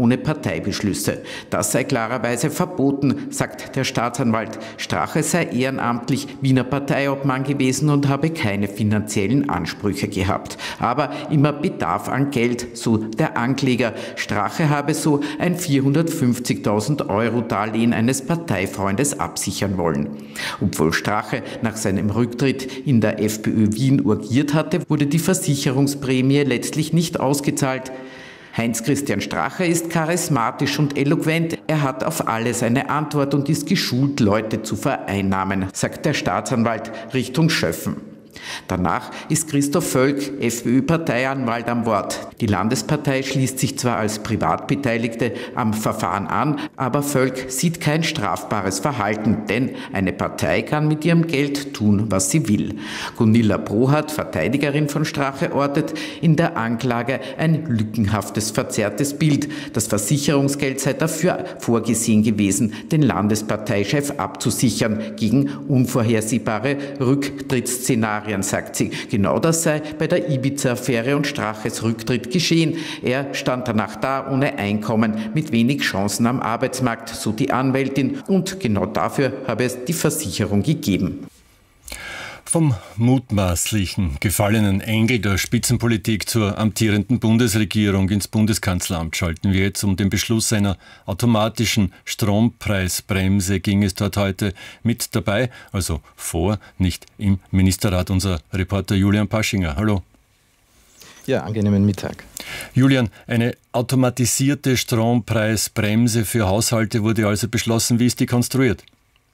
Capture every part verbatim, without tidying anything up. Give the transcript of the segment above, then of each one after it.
ohne Parteibeschlüsse. Das sei klarerweise verboten, sagt der Staatsanwalt. Strache sei ehrenamtlich Wiener Parteiobmann gewesen und habe keine finanziellen Ansprüche gehabt. Aber immer Bedarf an Geld, so der Ankläger. Strache habe so ein vierhundertfünfzigtausend Euro Darlehen eines Parteifreundes absichern wollen. Obwohl Strache nach seinem Rücktritt in der FPÖ Wien urgiert hatte, wurde die Versicherungsprämie letztlich nicht ausgezahlt. Heinz-Christian Strache ist charismatisch und eloquent. Er hat auf alles eine Antwort und ist geschult, Leute zu vereinnahmen, sagt der Staatsanwalt Richtung Schöffen. Danach ist Christoph Völk, FPÖ-Parteianwalt, am Wort. Die Landespartei schließt sich zwar als Privatbeteiligte am Verfahren an, aber Völk sieht kein strafbares Verhalten, denn eine Partei kann mit ihrem Geld tun, was sie will. Gunilla Brohat, Verteidigerin von Strache, ortet in der Anklage ein lückenhaftes, verzerrtes Bild. Das Versicherungsgeld sei dafür vorgesehen gewesen, den Landesparteichef abzusichern gegen unvorhersehbare Rücktrittsszenarien, sagt sie. Genau das sei bei der Ibiza-Affäre und Straches Rücktritt geschehen. Er stand danach da ohne Einkommen, mit wenig Chancen am Arbeitsmarkt, so die Anwältin. Und genau dafür habe es die Versicherung gegeben. Vom mutmaßlichen gefallenen Engel der Spitzenpolitik zur amtierenden Bundesregierung ins Bundeskanzleramt schalten wir jetzt. Um den Beschluss einer automatischen Strompreisbremse ging es dort heute mit dabei, also vor, nicht im Ministerrat. Unser Reporter Julian Paschinger. Hallo. Ja, angenehmen Mittag. Julian, eine automatisierte Strompreisbremse für Haushalte wurde also beschlossen. Wie ist die konstruiert?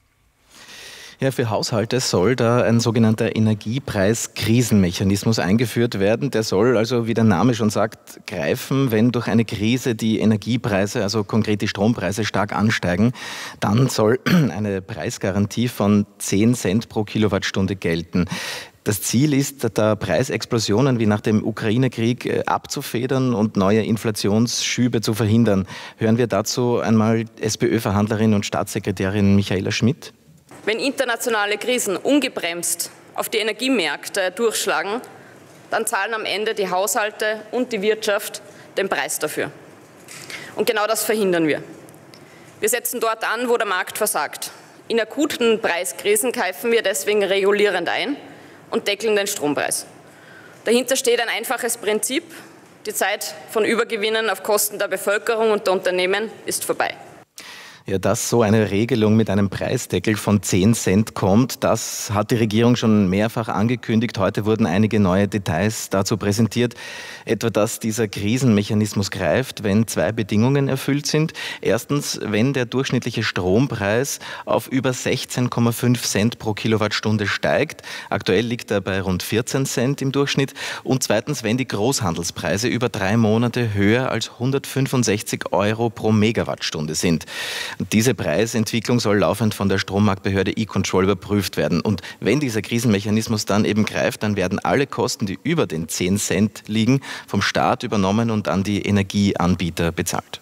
Ja, für Haushalte soll da ein sogenannter Energiepreiskrisenmechanismus eingeführt werden. Der soll also, wie der Name schon sagt, greifen, wenn durch eine Krise die Energiepreise, also konkret die Strompreise, stark ansteigen. Dann soll eine Preisgarantie von zehn Cent pro Kilowattstunde gelten. Das Ziel ist, da Preisexplosionen wie nach dem Ukraine-Krieg abzufedern und neue Inflationsschübe zu verhindern. Hören wir dazu einmal SPÖ-Verhandlerin und Staatssekretärin Michaela Schmidt. Wenn internationale Krisen ungebremst auf die Energiemärkte durchschlagen, dann zahlen am Ende die Haushalte und die Wirtschaft den Preis dafür. Und genau das verhindern wir. Wir setzen dort an, wo der Markt versagt. In akuten Preiskrisen greifen wir deswegen regulierend ein und deckeln den Strompreis. Dahinter steht ein einfaches Prinzip: Die Zeit von Übergewinnen auf Kosten der Bevölkerung und der Unternehmen ist vorbei. Ja, dass so eine Regelung mit einem Preisdeckel von zehn Cent kommt, das hat die Regierung schon mehrfach angekündigt. Heute wurden einige neue Details dazu präsentiert. Etwa, dass dieser Krisenmechanismus greift, wenn zwei Bedingungen erfüllt sind. Erstens, wenn der durchschnittliche Strompreis auf über sechzehn Komma fünf Cent pro Kilowattstunde steigt. Aktuell liegt er bei rund vierzehn Cent im Durchschnitt. Und zweitens, wenn die Großhandelspreise über drei Monate höher als hundertfünfundsechzig Euro pro Megawattstunde sind. Diese Preisentwicklung soll laufend von der Strommarktbehörde E-Control überprüft werden. Und wenn dieser Krisenmechanismus dann eben greift, dann werden alle Kosten, die über den zehn Cent liegen, vom Staat übernommen und an die Energieanbieter bezahlt.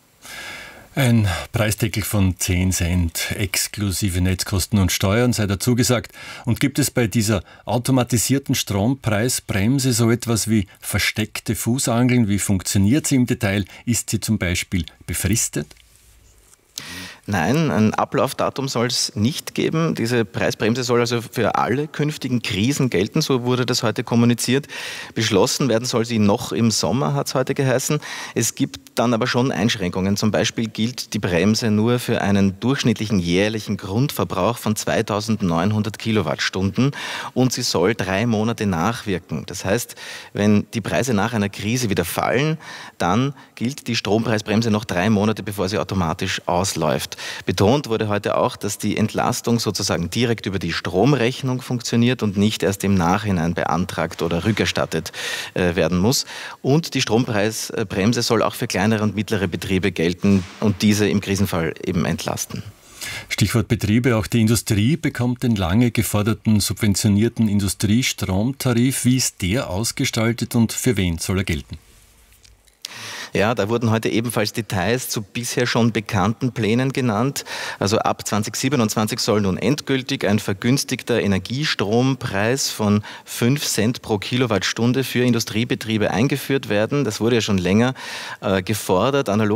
Ein Preisdeckel von zehn Cent exklusive Netzkosten und Steuern sei dazu gesagt. Und gibt es bei dieser automatisierten Strompreisbremse so etwas wie versteckte Fußangeln? Wie funktioniert sie im Detail? Ist sie zum Beispiel befristet? Nein, ein Ablaufdatum soll es nicht geben. Diese Preisbremse soll also für alle künftigen Krisen gelten, so wurde das heute kommuniziert. Beschlossen werden soll sie noch im Sommer, hat es heute geheißen. Es gibt dann aber schon Einschränkungen. Zum Beispiel gilt die Bremse nur für einen durchschnittlichen jährlichen Grundverbrauch von zweitausendneunhundert Kilowattstunden und sie soll drei Monate nachwirken. Das heißt, wenn die Preise nach einer Krise wieder fallen, dann gilt die Strompreisbremse noch drei Monate, bevor sie automatisch ausläuft. Betont wurde heute auch, dass die Entlastung sozusagen direkt über die Stromrechnung funktioniert und nicht erst im Nachhinein beantragt oder rückerstattet äh, werden muss. Und die Strompreisbremse soll auch für kleinere und mittlere Betriebe gelten und diese im Krisenfall eben entlasten. Stichwort Betriebe. Auch die Industrie bekommt den lange geforderten subventionierten Industriestromtarif. Wie ist der ausgestaltet und für wen soll er gelten? Ja, da wurden heute ebenfalls Details zu bisher schon bekannten Plänen genannt. Also ab zweitausendsiebenundzwanzig soll nun endgültig ein vergünstigter Energiestrompreis von fünf Cent pro Kilowattstunde für Industriebetriebe eingeführt werden. Das wurde ja schon länger äh, gefordert. Analog